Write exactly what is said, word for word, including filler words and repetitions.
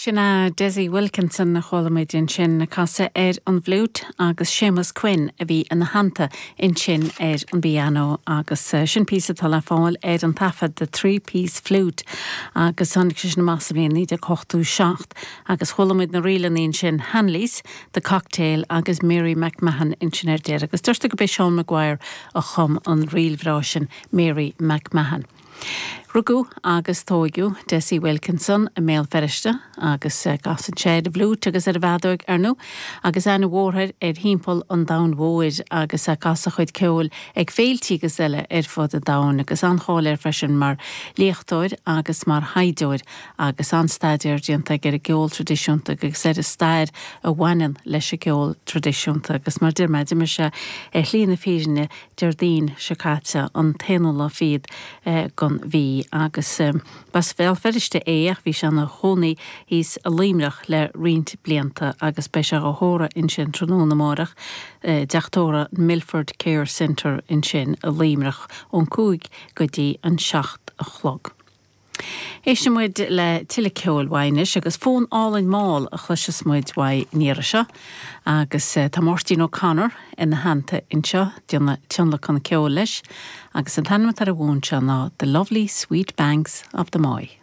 Sinna Desi Wilkinson na cholamidin sin na casa er an bhlút agus Seamus Quinn a bhí an hanta in sin er an piano agus uh, sin písa talafáil er an tafad the three-piece flute agus hannig sin na masamíon ní de cochtú seacht agus cholamid na rilanín sin Hanleys, the cocktail agus Mary McMahon in sin er déir agus dúirsta go bé Sean Maguire a chum an rialhrá sin Mary McMahon. Rugú agus tóigiú Desi Wilkinson a méal feriste agus uh, gas an séad a bhlút agus ar a bhádóig ar nó agus anna bhórthir ar hímpol an dain bhóid agus a gas a chuid ceol ag féiltí agus eile ar fud a dain agus an cháil ar freisin mar léachtóid agus mar haidóid agus an staidir dianta gur a ceol tradiisiúnta agus ar a stair a bhainean leis a ceol tradiisiúnta agus mar dir meid mar se ar hlína fírinne dir dín se cáte an téanala fiad uh, gon bhí agus um, bas fel feriste éach hí se na hónaí hís a límrach le rint blianta agus be se a hóra in sin tróna mórach uh, deachtóra Milford Care Centre in sin a límrach ón cúig go dtí an seacht a chlog. Éiste muid le tiile ceol bhainis agus fón álainn máil a chluise muid bhaid níra se agus uh, tá Martin O'Connor in na hanta in seo dionna tionla chun ceol leis agus an tanma tar a bhún se ná The Lovely Sweet Banks of the Moy.